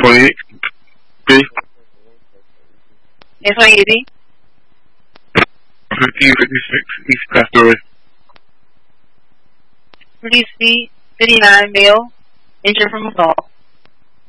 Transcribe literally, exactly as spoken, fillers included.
twenty-eight B. ten twenty-eight B. fifteen fifty-six East Pastoria. Police B, fifty-nine male, injured from assault.